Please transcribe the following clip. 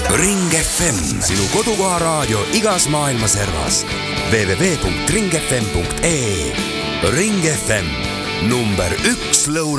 Ring FM, sinu kodukoha raadio igas maailma servas. www.ringfm.ee. Ring FM, number 1 lõuna.